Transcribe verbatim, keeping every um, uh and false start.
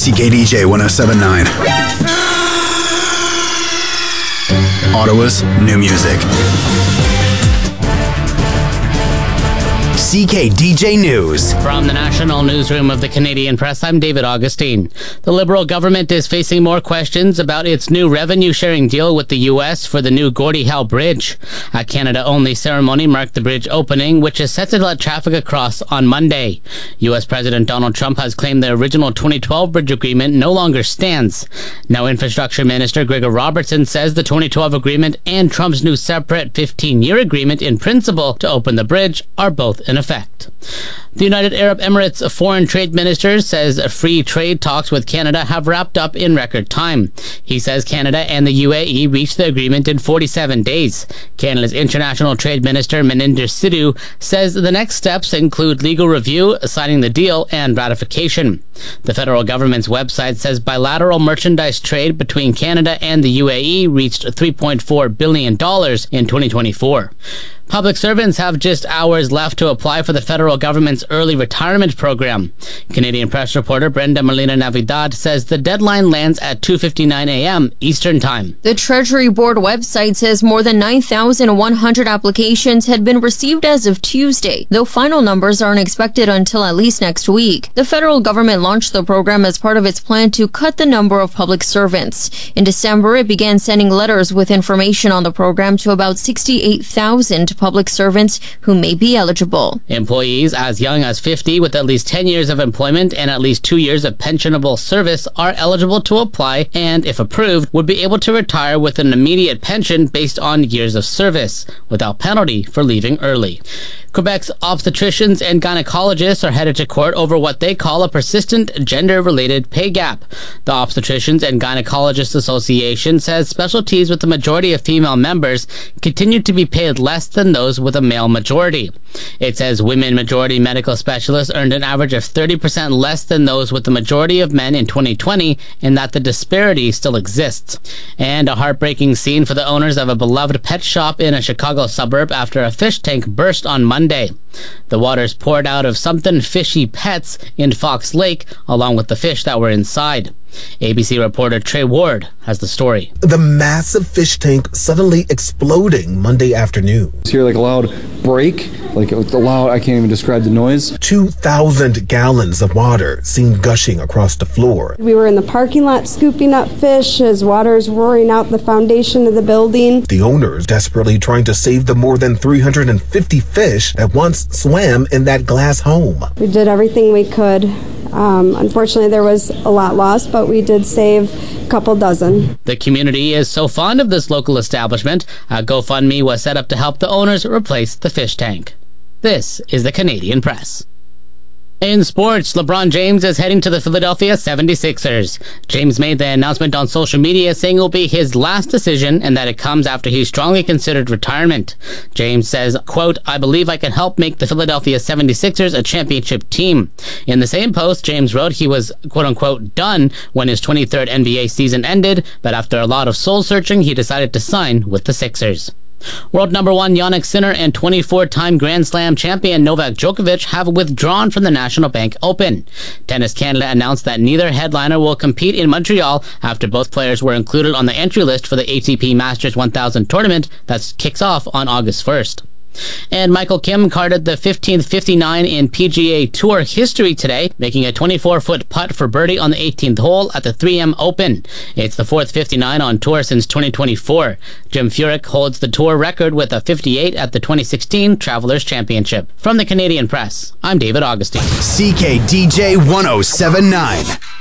C K D J one oh seven point nine. Ottawa's new music. C K D J News. From the National Newsroom of the Canadian Press, I'm David Augustine. The Liberal government is facing more questions about its new revenue-sharing deal with the U S for the new Gordie Howe Bridge. A Canada-only ceremony marked the bridge opening, which is set to let traffic across on Monday. U S President Donald Trump has claimed the original twenty twelve bridge agreement no longer stands. Now, Infrastructure Minister Gregor Robertson says the twenty twelve agreement and Trump's new separate fifteen-year agreement in principle to open the bridge are both in effect. The United Arab Emirates Foreign Trade Minister says free trade talks with Canada have wrapped up in record time. He says Canada and the U A E reached the agreement in forty-seven days. Canada's International Trade Minister Maninder Sidhu says the next steps include legal review, signing the deal, and ratification. The federal government's website says bilateral merchandise trade between Canada and the U A E reached three point four billion dollars in twenty twenty-four. Public servants have just hours left to apply for the federal government's early retirement program. Canadian Press reporter Brenda Molina Navidad says the deadline lands at two fifty-nine a.m. Eastern Time. The Treasury Board website says more than nine thousand one hundred applications had been received as of Tuesday, though final numbers aren't expected until at least next week. The federal government launched the program as part of its plan to cut the number of public servants. In December, it began sending letters with information on the program to about sixty-eight thousand public servants who may be eligible. Employees as young as fifty with at least ten years of employment and at least two years of pensionable service are eligible to apply and, if approved, would be able to retire with an immediate pension based on years of service, without penalty for leaving early. Quebec's obstetricians and gynecologists are headed to court over what they call a persistent gender-related pay gap. The Obstetricians and Gynecologists Association says specialties with the majority of female members continue to be paid less than those with a male majority. It says women-majority medical specialists earned an average of thirty percent less than those with the majority of men in twenty twenty, and that the disparity still exists. And a heartbreaking scene for the owners of a beloved pet shop in a Chicago suburb after a fish tank burst on Monday. The waters poured out of something fishy pets in Fox Lake, along with the fish that were inside. A B C reporter Trey Ward has the story. The massive fish tank suddenly exploding Monday afternoon. You hear like a loud break, like a loud, I can't even describe the noise. two thousand gallons of water seen gushing across the floor. We were in the parking lot scooping up fish as water's roaring out the foundation of the building. The owners desperately trying to save the more than three hundred fifty fish that once swam in that glass home. We did everything we could. Um, unfortunately, there was a lot lost, but we did save a couple dozen. The community is so fond of this local establishment, a GoFundMe was set up to help the owners replace the fish tank. This is the Canadian Press. In sports, LeBron James is heading to the Philadelphia seventy-sixers. James made the announcement on social media saying it will be his last decision and that it comes after he strongly considered retirement. James says, quote, "I believe I can help make the Philadelphia seventy-sixers a championship team." In the same post, James wrote he was, quote unquote, done when his twenty-third N B A season ended, but after a lot of soul searching, he decided to sign with the Sixers. World number one Jannik Sinner and twenty-four-time Grand Slam champion Novak Djokovic have withdrawn from the National Bank Open. Tennis Canada announced that neither headliner will compete in Montreal after both players were included on the entry list for the A T P Masters one thousand tournament that kicks off on August first. And Michael Kim carded the fifteenth fifty-nine in P G A Tour history today, making a twenty-four-foot putt for birdie on the eighteenth hole at the three M Open. It's the fourth fifty-nine on tour since twenty twenty-four. Jim Furyk holds the tour record with a fifty-eight at the twenty sixteen Travelers Championship. From the Canadian Press, I'm David Augustine. C K D J one oh seven point nine.